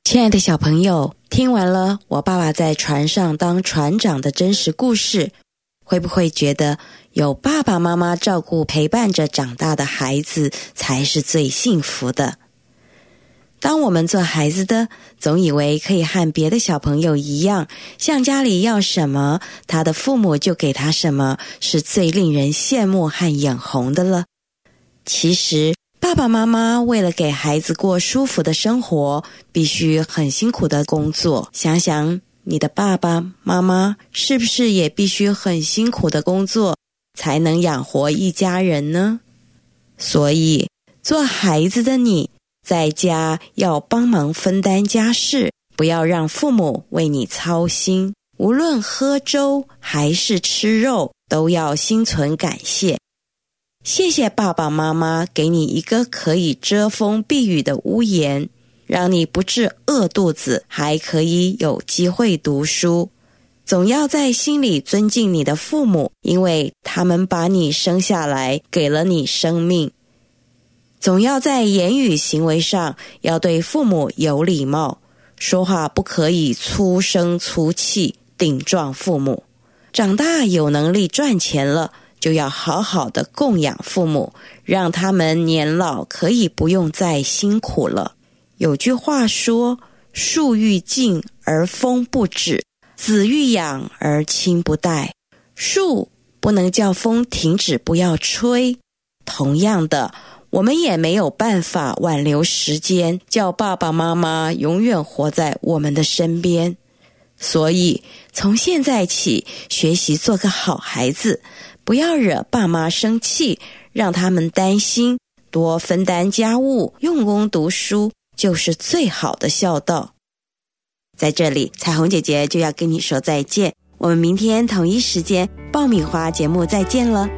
亲爱的小朋友，听完了我爸爸在船上当船长的真实故事，会不会觉得有爸爸妈妈照顾陪伴着长大的孩子才是最幸福的？当我们做孩子的，总以为可以和别的小朋友一样，向家里要什么，他的父母就给他什么，是最令人羡慕和眼红的了。其实爸爸妈妈为了给孩子过舒服的生活，必须很辛苦的工作。想想你的爸爸妈妈是不是也必须很辛苦的工作，才能养活一家人呢？所以做孩子的你，在家要帮忙分担家事，不要让父母为你操心。无论喝粥还是吃肉，都要心存感谢。谢谢爸爸妈妈给你一个可以遮风避雨的屋檐，让你不致饿肚子，还可以有机会读书。总要在心里尊敬你的父母，因为他们把你生下来，给了你生命。总要在言语行为上要对父母有礼貌，说话不可以粗声粗气，顶撞父母。长大有能力赚钱了，就要好好的供养父母，让他们年老可以不用再辛苦了。有句话说，树欲静而风不止，子欲养而亲不待。树不能叫风停止不要吹，同样的，我们也没有办法挽留时间，叫爸爸妈妈永远活在我们的身边。所以从现在起，学习做个好孩子，不要惹爸妈生气，让他们担心，多分担家务，用功读书，就是最好的孝道。在这里，彩虹姐姐就要跟你说再见，我们明天同一时间爆米花节目再见了，